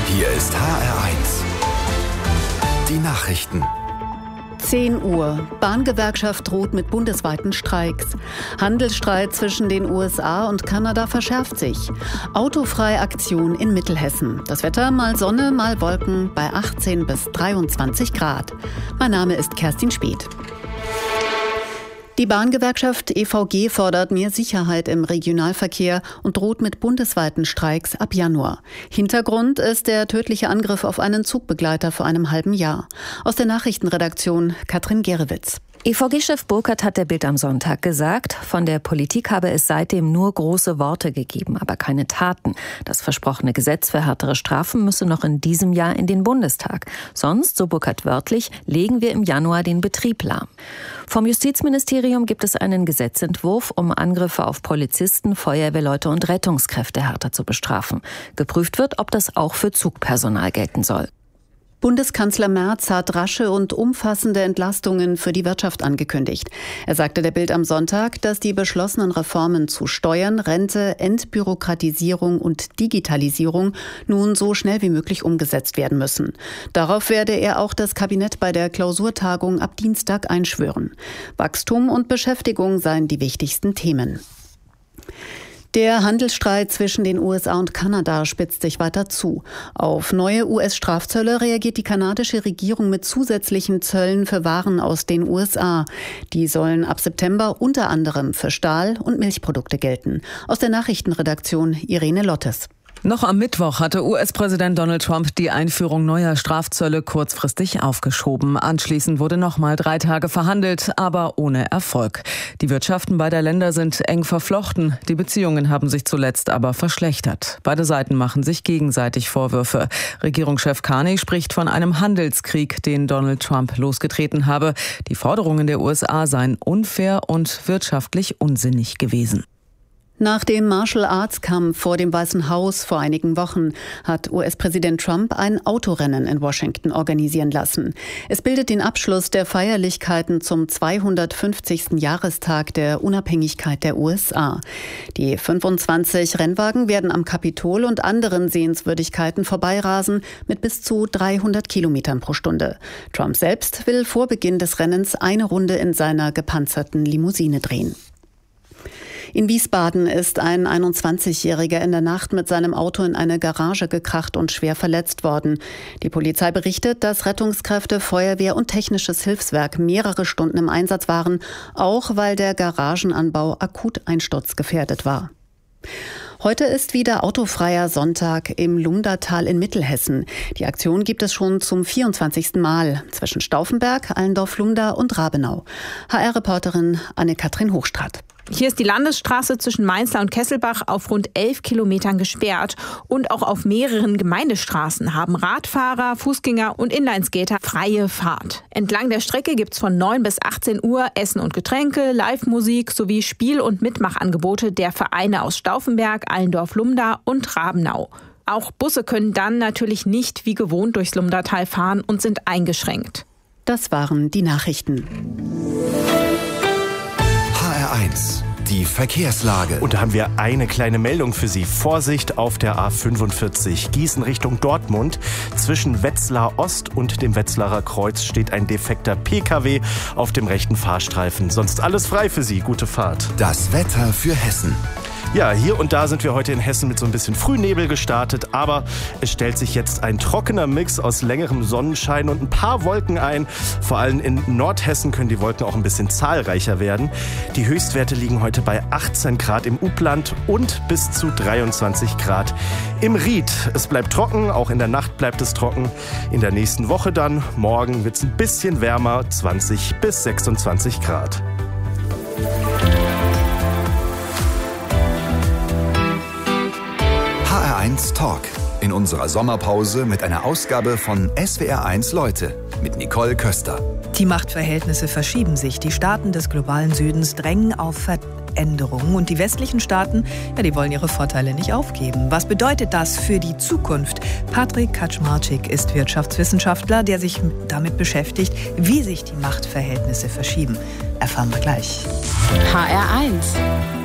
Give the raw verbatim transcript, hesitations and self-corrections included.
Hier ist H R eins. Die Nachrichten. zehn Uhr. Bahngewerkschaft droht mit bundesweiten Streiks. Handelsstreit zwischen den U S A und Kanada verschärft sich. Autofrei-Aktion in Mittelhessen. Das Wetter mal Sonne, mal Wolken bei achtzehn bis dreiundzwanzig Grad. Mein Name ist Kerstin Speth. Die Bahngewerkschaft E V G fordert mehr Sicherheit im Regionalverkehr und droht mit bundesweiten Streiks ab Januar. Hintergrund ist der tödliche Angriff auf einen Zugbegleiter vor einem halben Jahr. Aus der Nachrichtenredaktion Katrin Gerewitz. E V G-Chef Burkhardt hat der Bild am Sonntag gesagt, von der Politik habe es seitdem nur große Worte gegeben, aber keine Taten. Das versprochene Gesetz für härtere Strafen müsse noch in diesem Jahr in den Bundestag. Sonst, so Burkhardt wörtlich, legen wir im Januar den Betrieb lahm. Vom Justizministerium gibt es einen Gesetzentwurf, um Angriffe auf Polizisten, Feuerwehrleute und Rettungskräfte härter zu bestrafen. Geprüft wird, ob das auch für Zugpersonal gelten soll. Bundeskanzler Merz hat rasche und umfassende Entlastungen für die Wirtschaft angekündigt. Er sagte der Bild am Sonntag, dass die beschlossenen Reformen zu Steuern, Rente, Entbürokratisierung und Digitalisierung nun so schnell wie möglich umgesetzt werden müssen. Darauf werde er auch das Kabinett bei der Klausurtagung ab Dienstag einschwören. Wachstum und Beschäftigung seien die wichtigsten Themen. Der Handelsstreit zwischen den U S A und Kanada spitzt sich weiter zu. Auf neue U S-Strafzölle reagiert die kanadische Regierung mit zusätzlichen Zöllen für Waren aus den U S A. Die sollen ab September unter anderem für Stahl- und Milchprodukte gelten. Aus der Nachrichtenredaktion Irene Lottes. Noch am Mittwoch hatte U S-Präsident Donald Trump die Einführung neuer Strafzölle kurzfristig aufgeschoben. Anschließend wurde nochmal drei Tage verhandelt, aber ohne Erfolg. Die Wirtschaften beider Länder sind eng verflochten. Die Beziehungen haben sich zuletzt aber verschlechtert. Beide Seiten machen sich gegenseitig Vorwürfe. Regierungschef Carney spricht von einem Handelskrieg, den Donald Trump losgetreten habe. Die Forderungen der U S A seien unfair und wirtschaftlich unsinnig gewesen. Nach dem Martial-Arts-Kampf vor dem Weißen Haus vor einigen Wochen hat U S-Präsident Trump ein Autorennen in Washington organisieren lassen. Es bildet den Abschluss der Feierlichkeiten zum zweihundertfünfzigsten Jahrestag der Unabhängigkeit der U S A. Die fünfundzwanzig Rennwagen werden am Kapitol und anderen Sehenswürdigkeiten vorbeirasen mit bis zu dreihundert Kilometern pro Stunde. Trump selbst will vor Beginn des Rennens eine Runde in seiner gepanzerten Limousine drehen. In Wiesbaden ist ein einundzwanzigjähriger in der Nacht mit seinem Auto in eine Garage gekracht und schwer verletzt worden. Die Polizei berichtet, dass Rettungskräfte, Feuerwehr und technisches Hilfswerk mehrere Stunden im Einsatz waren, auch weil der Garagenanbau akut einsturzgefährdet war. Heute ist wieder autofreier Sonntag im Lumdatal in Mittelhessen. Die Aktion gibt es schon zum vierundzwanzigsten Mal zwischen Stauffenberg, Allendorf-Lumda und Rabenau. H R-Reporterin Anne-Kathrin Hochstraat. Hier ist die Landesstraße zwischen Mainzlar und Kesselbach auf rund elf Kilometern gesperrt. Und auch auf mehreren Gemeindestraßen haben Radfahrer, Fußgänger und Inlineskater freie Fahrt. Entlang der Strecke gibt's von neun bis achtzehn Uhr Essen und Getränke, Live-Musik sowie Spiel- und Mitmachangebote der Vereine aus Stauffenberg, Allendorf-Lumda und Rabenau. Auch Busse können dann natürlich nicht wie gewohnt durchs Lumdatal fahren und sind eingeschränkt. Das waren die Nachrichten. H R eins. Die Verkehrslage. Und da haben wir eine kleine Meldung für Sie. Vorsicht auf der A fünfundvierzig, Gießen Richtung Dortmund. Zwischen Wetzlar Ost und dem Wetzlarer Kreuz steht ein defekter P K W auf dem rechten Fahrstreifen. Sonst alles frei für Sie. Gute Fahrt. Das Wetter für Hessen. Ja, hier und da sind wir heute in Hessen mit so ein bisschen Frühnebel gestartet, aber es stellt sich jetzt ein trockener Mix aus längerem Sonnenschein und ein paar Wolken ein. Vor allem in Nordhessen können die Wolken auch ein bisschen zahlreicher werden. Die Höchstwerte liegen heute bei achtzehn Grad im Upland und bis zu dreiundzwanzig Grad im Ried. Es bleibt trocken, auch in der Nacht bleibt es trocken. In der nächsten Woche dann, morgen wird es ein bisschen wärmer, zwanzig bis sechsundzwanzig Grad. H R eins Talk. In unserer Sommerpause mit einer Ausgabe von S W R eins Leute mit Nicole Köster. Die Machtverhältnisse verschieben sich. Die Staaten des globalen Südens drängen auf Veränderungen. Und die westlichen Staaten, ja, die wollen ihre Vorteile nicht aufgeben. Was bedeutet das für die Zukunft? Patrick Kaczmarczyk ist Wirtschaftswissenschaftler, der sich damit beschäftigt, wie sich die Machtverhältnisse verschieben. Erfahren wir gleich. H R eins.